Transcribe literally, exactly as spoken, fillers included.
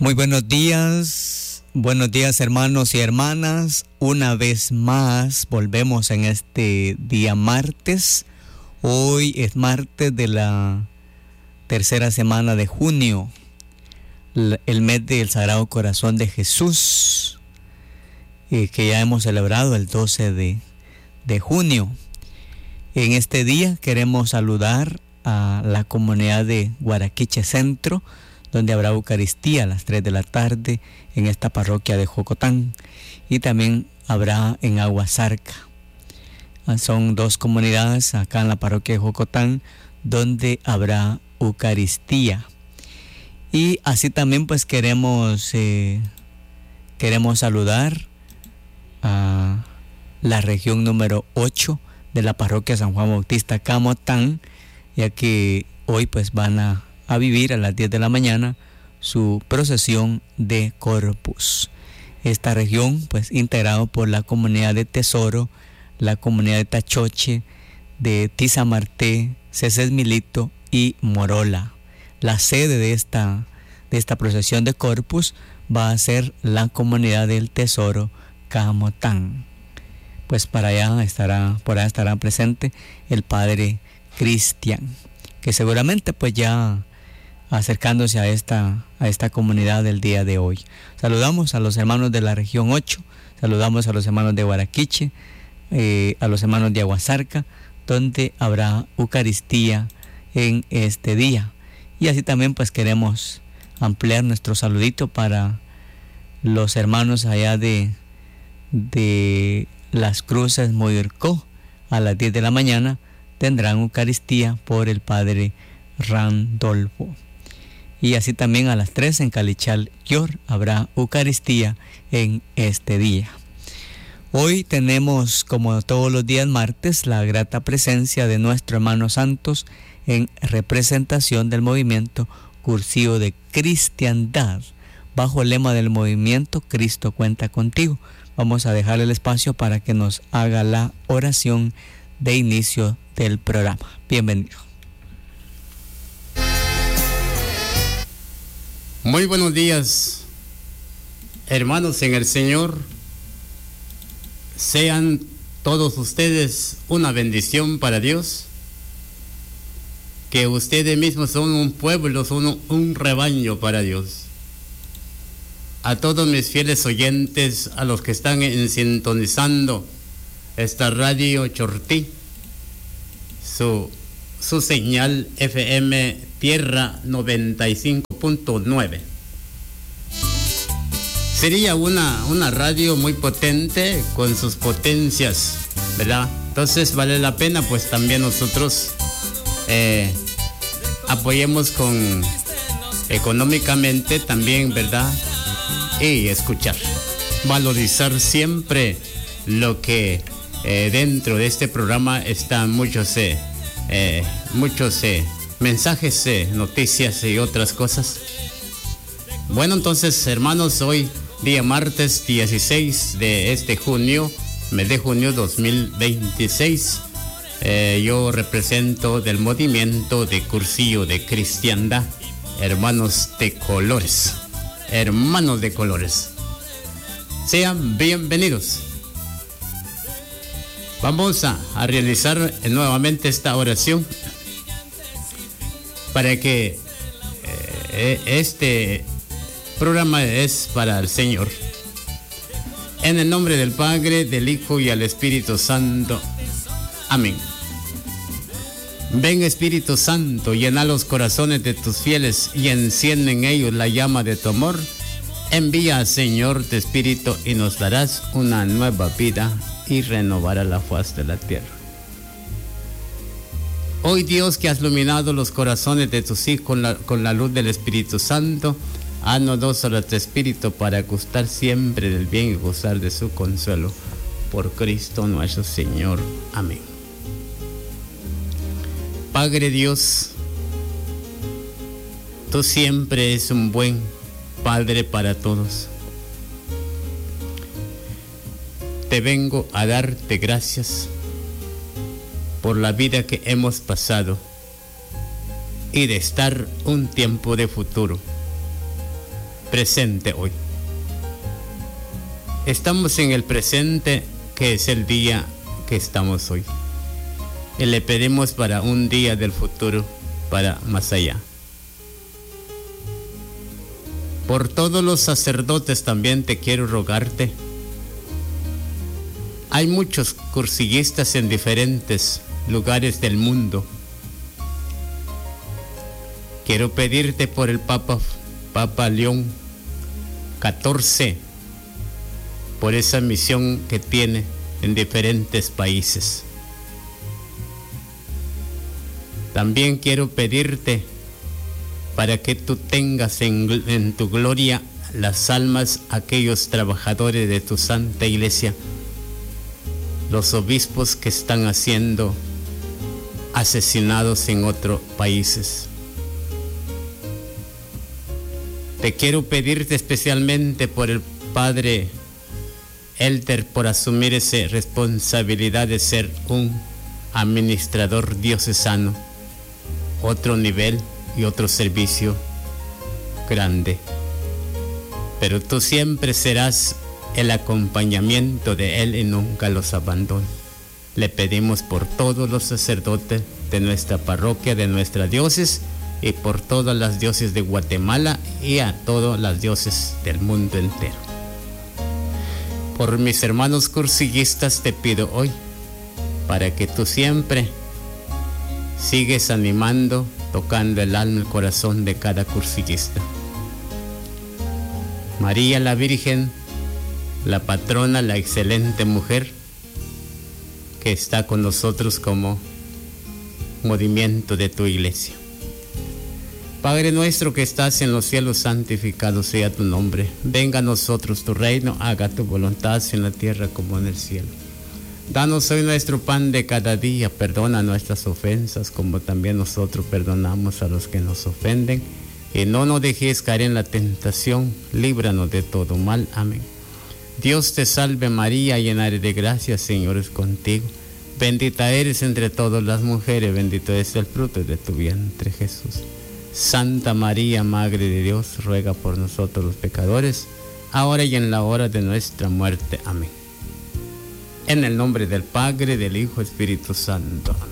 Muy buenos días, buenos días hermanos y hermanas. Una vez más volvemos en este día martes. Hoy es martes de la tercera semana de junio, el mes del Sagrado Corazón de Jesús, eh, que ya hemos celebrado el doce de junio. En este día queremos saludar a la comunidad de Guaraquiche Centro, donde habrá Eucaristía a las tres de la tarde en esta parroquia de Jocotán, y también habrá en Aguasarca. Son dos comunidades acá en la parroquia de Jocotán donde habrá Eucaristía. Y así también pues queremos eh, queremos saludar a la región número ocho de la parroquia San Juan Bautista Camotán, ya que hoy pues van a a vivir a las diez de la mañana su procesión de Corpus. Esta región pues integrado por la comunidad de Tesoro, la comunidad de Tachoche, de Tizamarté, Ceces Milito y Morola. La sede de esta, de esta procesión de Corpus va a ser la comunidad del Tesoro Camotán. Pues para allá estará, por allá estará presente el padre Cristian, que seguramente pues ya acercándose a esta, a esta comunidad del día de hoy. Saludamos a los hermanos de la región ocho, saludamos a los hermanos de Guaraquiche, eh, a los hermanos de Aguasarca, donde habrá Eucaristía en este día. Y así también pues queremos ampliar nuestro saludito para los hermanos allá de, de Las Cruces Moircó. A las diez de la mañana tendrán Eucaristía por el padre Randolfo. Y así también a las tres en Calichal Yor habrá Eucaristía en este día. Hoy tenemos, como todos los días martes, la grata presencia de nuestros hermanos santos en representación del movimiento Cursillo de Cristiandad, bajo el lema del movimiento Cristo cuenta contigo. Vamos a dejarle el espacio para que nos haga la oración de inicio del programa. Bienvenido. Muy buenos días, hermanos en el Señor. Sean todos ustedes una bendición para Dios. Que ustedes mismos son un pueblo, son un rebaño para Dios. A todos mis fieles oyentes, a los que están en, sintonizando esta radio Chortí, su, su señal F M Tierra noventa y cinco punto nueve. Sería una, una radio muy potente con sus potencias, ¿verdad? Entonces vale la pena pues también nosotros eh, apoyemos con económicamente también, ¿verdad? Y escuchar, valorizar siempre lo que eh, dentro de este programa están muchos eh, eh, muchos eh, mensajes, eh, noticias y otras cosas. Bueno, entonces, hermanos, hoy día martes dieciséis de este junio, mes de junio dos mil veintiséis, eh, yo represento del movimiento de Cursillo de Cristiandad, hermanos de colores, hermanos de colores. Sean bienvenidos. Vamos a, a realizar nuevamente esta oración para que eh, este programa es para el Señor. En el nombre del Padre, del Hijo y al Espíritu Santo. Amén. Ven, Espíritu Santo, llena los corazones de tus fieles y enciende en ellos la llama de tu amor. Envía, Señor, tu Espíritu y nos darás una nueva vida y renovará la faz de la tierra. Hoy, Dios, que has iluminado los corazones de tus hijos con la, con la luz del Espíritu Santo, haznos doctos a tu Espíritu para gustar siempre del bien y gozar de su consuelo. Por Cristo nuestro Señor. Amén. Padre Dios, tú siempre eres un buen Padre para todos. Te vengo a darte gracias por la vida que hemos pasado y de estar un tiempo de futuro. presente hoy. Estamos en el presente, que es el día que estamos hoy. Y le pedimos para un día del futuro, para más allá. Por todos los sacerdotes también te quiero rogarte. Hay muchos cursillistas en diferentes lugares del mundo. Quiero pedirte por el Papa, Papa León catorce, por esa misión que tiene en diferentes países. También quiero pedirte para que tú tengas en, en tu gloria las almas, aquellos trabajadores de tu Santa Iglesia, los obispos que están siendo asesinados en otros países. Te quiero pedirte especialmente por el Padre Elder, por asumir esa responsabilidad de ser un administrador diocesano, otro nivel y otro servicio grande. Pero tú siempre serás el acompañamiento de Él y nunca los abandones. Le pedimos por todos los sacerdotes de nuestra parroquia, de nuestra diócesis, y por todas las diócesis de Guatemala y a todas las diócesis del mundo entero. Por mis hermanos cursillistas te pido hoy, para que tú siempre sigues animando, tocando el alma y el corazón de cada cursillista. María la Virgen, la patrona, la excelente mujer que está con nosotros como movimiento de tu iglesia. Padre nuestro que estás en los cielos, santificado sea tu nombre. Venga a nosotros tu reino, haga tu voluntad en la tierra como en el cielo. Danos hoy nuestro pan de cada día, perdona nuestras ofensas como también nosotros perdonamos a los que nos ofenden. Y no nos dejes caer en la tentación, líbranos de todo mal. Amén. Dios te salve María, llena eres de gracia, Señor es contigo. Bendita eres entre todas las mujeres, bendito es el fruto de tu vientre Jesús. Santa María, Madre de Dios, ruega por nosotros los pecadores, ahora y en la hora de nuestra muerte. Amén. En el nombre del Padre, del Hijo, Espíritu Santo. Amén.